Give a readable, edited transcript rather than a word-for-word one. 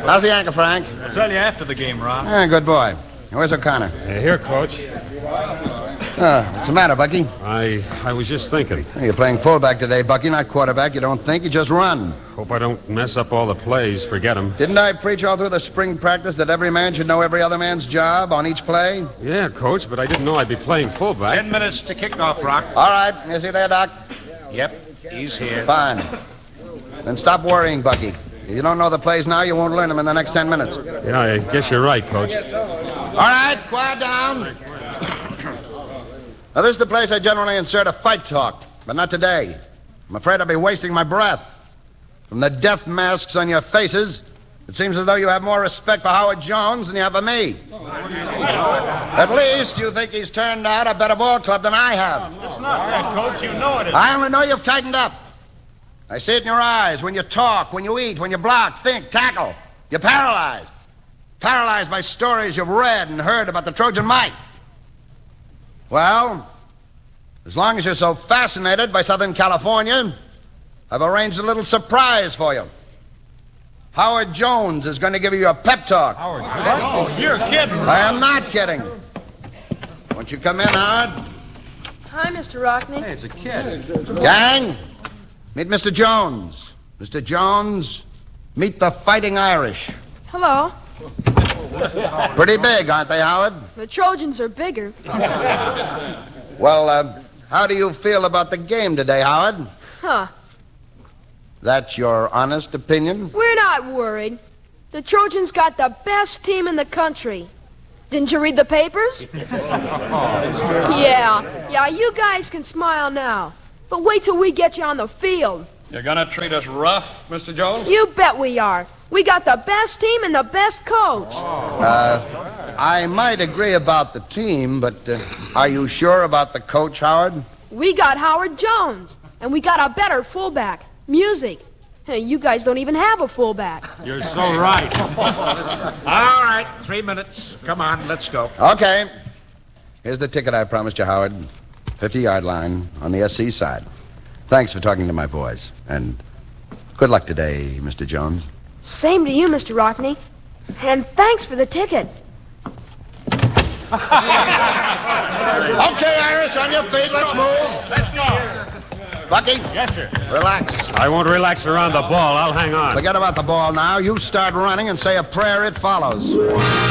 How's the ankle, Frank? I'll tell you after the game, Rob. Good boy. Where's O'Connor? Here, Coach. What's the matter, Bucky? I was just thinking. You're playing fullback today, Bucky, not quarterback. You don't think, you just run. Hope I don't mess up all the plays. Forget them. Didn't I preach all through the spring practice that every man should know every other man's job on each play? Yeah, Coach, but I didn't know I'd be playing fullback. 10 minutes to kick off, Rock. All right. You see there, Doc? Yep, he's here. Fine. Then stop worrying, Bucky. If you don't know the plays now, you won't learn them in the next 10 minutes. Yeah, I guess you're right, Coach. All right, quiet down. Now, this is the place I generally insert a fight talk, but not today. I'm afraid I'll be wasting my breath. From the death masks on your faces, it seems as though you have more respect for Howard Jones than you have for me. At least you think he's turned out a better ball club than I have. It's not that, Coach. You know it is. I only know you've tightened up. I see it in your eyes when you talk, when you eat, when you block, think, tackle. You're paralyzed. Paralyzed by stories you've read and heard about the Trojan might. Well, as long as you're so fascinated by Southern California, I've arranged a little surprise for you. Howard Jones is going to give you a pep talk. Howard Jones? Oh, you're kidding. I am not kidding. Won't you come in, Howard? Hi, Mr. Rockney. Hey, it's a kid. Gang, meet Mr. Jones. Mr. Jones, meet the Fighting Irish. Hello. Pretty big, aren't they, Howard? The Trojans are bigger. Well, how do you feel about the game today, Howard? Huh. That's your honest opinion? We're not worried. The Trojans got the best team in the country. Didn't you read the papers? Yeah, you guys can smile now. But wait till we get you on the field. You're gonna treat us rough, Mr. Jones? You bet we are. We got the best team and the best coach. I might agree about the team, but are you sure about the coach, Howard? We got Howard Jones, and we got a better fullback, Music. Hey, you guys don't even have a fullback. You're so right. All right, 3 minutes. Come on, let's go. Okay. Here's the ticket I promised you, Howard. 50-yard line on the SC side. Thanks for talking to my boys, and good luck today, Mr. Jones. Same to you, Mr. Rockney. And thanks for the ticket. Okay, Irish, on your feet. Let's move. Let's go. Bucky? Yes, sir. Relax. I won't relax around the ball. I'll hang on. Forget about the ball now. You start running and say a prayer. It follows.